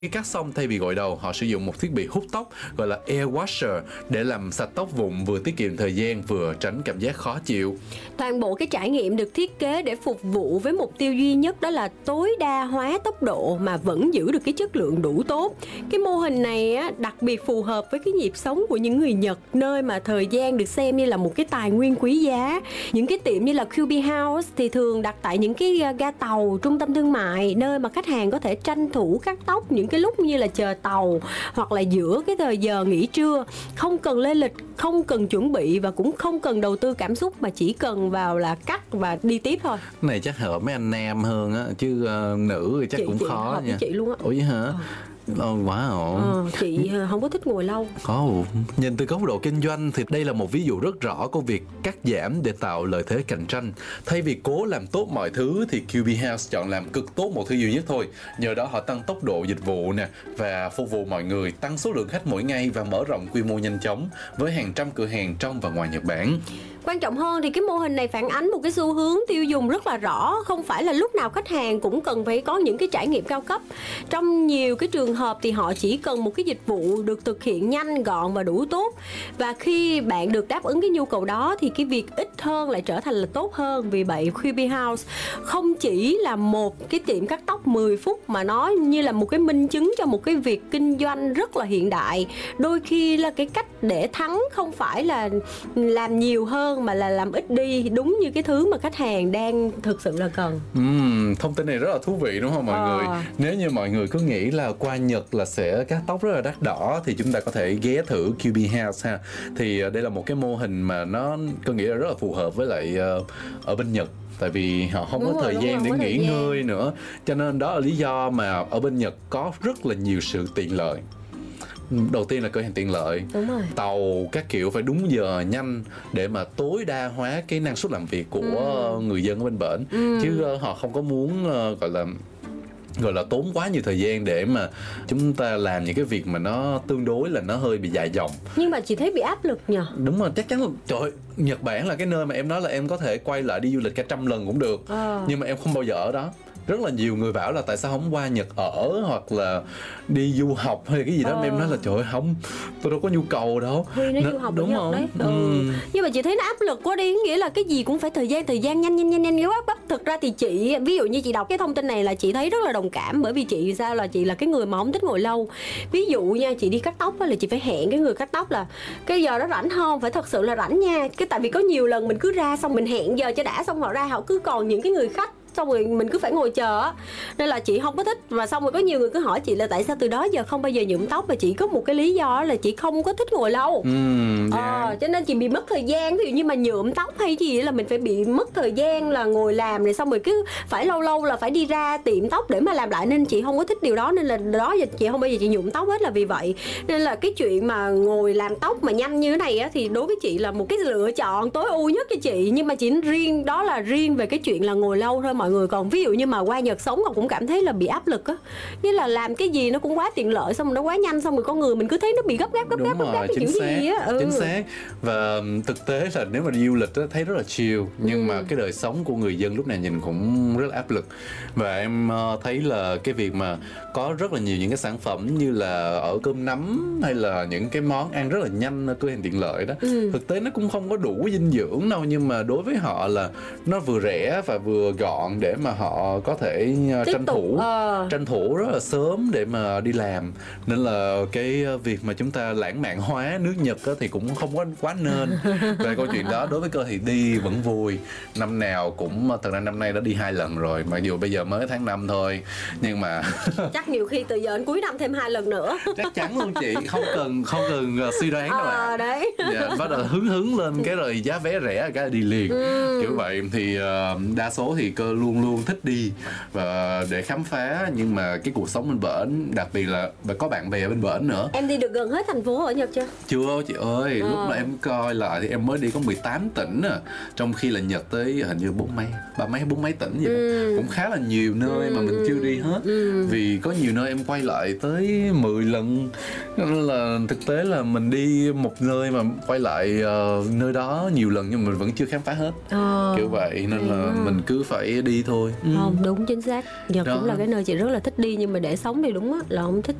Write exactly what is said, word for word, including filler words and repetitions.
Khi cắt xong, thay vì gội đầu, họ sử dụng một thiết bị hút tóc gọi là Air Washer để làm sạch tóc vụn, vừa tiết kiệm thời gian vừa tránh cảm giác khó chịu. Toàn bộ cái trải nghiệm được thiết kế để phục vụ với mục tiêu duy nhất, đó là tối đa hóa tốc độ mà vẫn giữ được cái chất lượng đủ tốt. Cái mô hình này á, đặc biệt phù hợp với cái nhịp sống của những người Nhật, nơi mà thời gian được xem như là một cái tài nguyên quý giá. Những cái tiệm như là quy bê House thì thường đặt tại những cái ga tàu, trung tâm thương mại, nơi mà khách hàng có thể tranh thủ cắt tóc những cái lúc như là chờ tàu hoặc là giữa cái thời giờ nghỉ trưa. Không cần lên lịch, không cần chuẩn bị và cũng không cần đầu tư cảm xúc, mà chỉ cần vào là cắt và đi tiếp thôi. Cái này chắc hợp mấy anh nam hơn á, chứ uh, nữ thì chắc chị, cũng chị khó hợp nha. với chị luôn á. Ủa vậy hả? Ừ. Ồ, quá ổn. Ờ, chị không có thích ngồi lâu. Oh, nhìn từ góc độ kinh doanh thì đây là một ví dụ rất rõ của việc cắt giảm để tạo lợi thế cạnh tranh. Thay vì cố làm tốt mọi thứ thì quy bê House chọn làm cực tốt một thứ duy nhất thôi. Nhờ đó họ tăng tốc độ dịch vụ nè và phục vụ mọi người, tăng số lượng khách mỗi ngày và mở rộng quy mô nhanh chóng với hàng trăm cửa hàng trong và ngoài Nhật Bản. Quan trọng hơn thì cái mô hình này phản ánh một cái xu hướng tiêu dùng rất là rõ. Không phải là lúc nào khách hàng cũng cần phải có những cái trải nghiệm cao cấp. Trong nhiều cái trường hợp thì họ chỉ cần một cái dịch vụ được thực hiện nhanh, gọn và đủ tốt. Và khi bạn được đáp ứng cái nhu cầu đó thì cái việc ít hơn lại trở thành là tốt hơn. Vì vậy quy bê House không chỉ là một cái tiệm cắt tóc mười phút, mà nó như là một cái minh chứng cho một cái việc kinh doanh rất là hiện đại. Đôi khi là cái cách để thắng không phải là làm nhiều hơn, mà là làm ít đi, đúng như cái thứ mà khách hàng đang thực sự là cần. uhm, Thông tin này rất là thú vị đúng không mọi ờ. người? Nếu như mọi người cứ nghĩ là qua Nhật là sẽ cắt tóc rất là đắt đỏ thì chúng ta có thể ghé thử quy bê House ha. Thì đây là một cái mô hình mà nó có nghĩa là rất là phù hợp với lại uh, ở bên Nhật. Tại vì họ không đúng có rồi, thời gian để nghỉ ngơi nữa. Cho nên đó là lý do mà ở bên Nhật có rất là nhiều sự tiện lợi. Đầu tiên là cửa hàng tiện lợi, tàu các kiểu phải đúng giờ nhanh để mà tối đa hóa cái năng suất làm việc của ừ. người dân ở bên bển. ừ. Chứ uh, họ không có muốn uh, gọi là gọi là tốn quá nhiều thời gian để mà chúng ta làm những cái việc mà nó tương đối là nó hơi bị dài dòng. Nhưng mà chị thấy bị áp lực nhờ. Đúng rồi, chắc chắn là trời ơi, Nhật Bản là cái nơi mà em nói là em có thể quay lại đi du lịch cả trăm lần cũng được. à. Nhưng mà em không bao giờ ở đó. Rất là nhiều người bảo là tại sao không qua Nhật ở hoặc là đi du học hay cái gì đó. ờ. Em nói là trời ơi không, tôi đâu có nhu cầu đâu. Huy nó du học đúng không? Đấy. Ừ. Ừ. Nhưng mà chị thấy nó áp lực quá đi, nghĩa là cái gì cũng phải thời gian thời gian nhanh nhanh nhanh nhanh quá bắp. Thực ra thì chị, ví dụ như chị đọc cái thông tin này là chị thấy rất là đồng cảm, bởi vì chị sao là chị là cái người mà không thích ngồi lâu. Ví dụ nha, chị đi cắt tóc là chị phải hẹn cái người cắt tóc là cái giờ đó rảnh không, phải thật sự là rảnh nha. Cái tại vì có nhiều lần mình cứ ra xong mình hẹn giờ cho đã, xong họ ra họ cứ còn những cái người khách, xong rồi mình cứ phải ngồi chờ á, nên là chị không có thích. Và xong rồi có nhiều người cứ hỏi chị là tại sao từ đó giờ không bao giờ nhuộm tóc, và chị có một cái lý do là chị không có thích ngồi lâu. mm, yeah. ờ, cho nên chị bị mất thời gian. Ví dụ như mà nhuộm tóc hay gì là mình phải bị mất thời gian là ngồi làm này, xong rồi cứ phải lâu lâu là phải đi ra tiệm tóc để mà làm lại, nên chị không có thích điều đó. Nên là đó giờ chị không bao giờ chị nhuộm tóc hết là vì vậy. Nên là cái chuyện mà ngồi làm tóc mà nhanh như thế này á thì đối với chị là một cái lựa chọn tối ưu nhất cho chị. Nhưng mà chỉ riêng đó là riêng về cái chuyện là ngồi lâu thôi mọi người. Còn ví dụ như mà qua Nhật sống họ cũng cảm thấy là bị áp lực á, như là làm cái gì nó cũng quá tiện lợi, xong rồi nó quá nhanh, xong rồi con người mình cứ thấy nó bị gấp gáp gấp gáp gấp gáp cái kiểu gì á. ừ. Chính xác. Và thực tế là nếu mà đi du lịch á thấy rất là chill, nhưng ừ. mà cái đời sống của người dân lúc này nhìn cũng rất là áp lực. Và em thấy là cái việc mà có rất là nhiều những cái sản phẩm như là ở cơm nắm hay là những cái món ăn rất là nhanh ở cửa hàng tiện lợi đó, ừ. thực tế nó cũng không có đủ dinh dưỡng đâu, nhưng mà đối với họ là nó vừa rẻ và vừa gọn để mà họ có thể Tiếp tranh thủ ờ. tranh thủ rất là sớm để mà đi làm. Nên là cái việc mà chúng ta lãng mạn hóa nước Nhật á, thì cũng không có quá nên. Về câu chuyện đó đối với cơ thì đi vẫn vui, năm nào cũng, thật ra năm nay đã đi hai lần rồi, mặc dù bây giờ mới tháng năm thôi, nhưng mà chắc nhiều khi từ giờ đến cuối năm thêm hai lần nữa. Chắc chắn luôn chị, không cần không cần suy đoán đâu ạ. À, đấy. Dạ, bắt đầu hứng hứng lên cái rồi giá vé rẻ cái đi liền. ừ. Kiểu vậy thì uh, đa số thì cơ luôn luôn thích đi và để khám phá, nhưng mà cái cuộc sống bên bển, đặc biệt là có bạn bè bên bển nữa. Em đi được gần hết thành phố ở Nhật chưa? Chưa chị ơi, à. Lúc mà em coi lại thì em mới đi có mười tám tỉnh à, trong khi là Nhật tới hình như bốn mấy, ba mấy bốn mấy tỉnh vậy. ừ. Cũng khá là nhiều nơi ừ. mà mình chưa đi hết. ừ. Vì có nhiều nơi em quay lại tới mười lần, nên là thực tế là mình đi một nơi mà quay lại uh, nơi đó nhiều lần nhưng mình vẫn chưa khám phá hết. à. Kiểu vậy nên là ừ. mình cứ phải đi đi thôi. Ừ. Không, đúng, chính xác. Nhật Đó. cũng là cái nơi chị rất là thích đi, nhưng mà để sống thì đúng á là không thích